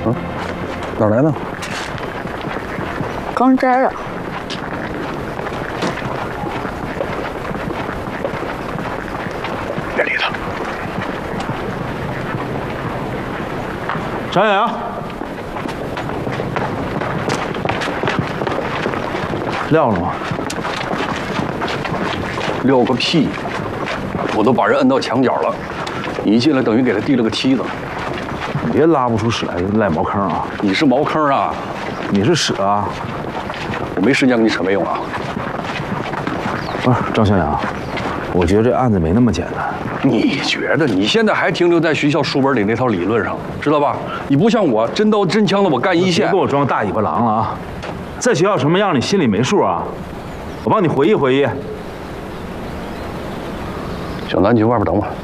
嗯，哪来的？ 刚摘的。 别理他。 张阳，撂了吗？ 撂个屁！我都把人摁到墙角了，你一进来等于给他递了个梯子。 别拉不出屎来赖茅坑啊！ 你是茅坑啊！ 你是屎啊！ 我没时间跟你扯没用啊！ 不是张向阳，我觉得这案子没那么简单。 你觉得你现在还停留在学校书本里那套理论上，知道吧？你不像我，真刀真枪的，我干一线。 别给我装大尾巴狼了啊！在学校什么样，你心里没数啊？我帮你回忆回忆。 小南，你去外边等我。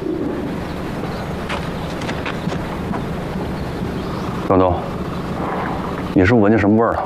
张东，你是闻见什么味儿了？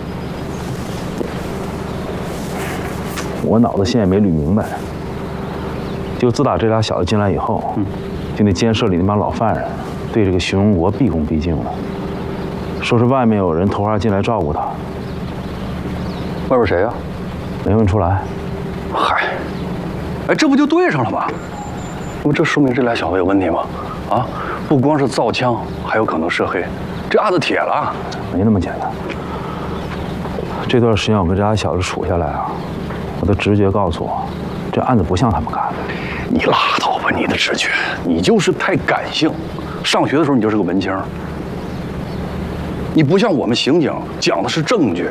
我脑子现在也没捋明白。就自打这俩小子进来以后，就那监舍里那帮老犯人，对这个徐荣国毕恭毕敬的，说是外面有人投花进来照顾他。 外边谁呀？ 没问出来。 嗨，哎，这不就对上了吗？那么这说明这俩小子有问题吗？啊，不光是造枪，还有可能涉黑，这案子铁了。 没那么简单。这段时间我跟这俩小子处下来啊，我的直觉告诉我，这案子不像他们干的。 你拉倒吧，你的直觉，你就是太感性。上学的时候你就是个文青，你不像我们刑警讲的是证据。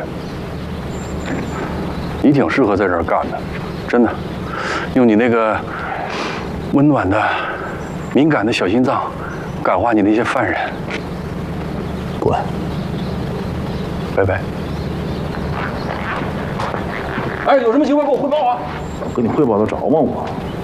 你挺适合在这儿干的，真的，用你那个温暖的、敏感的小心脏，感化你那些犯人。 滚！ 拜拜。哎，有什么情况给我汇报啊！ 跟你汇报得着吗我？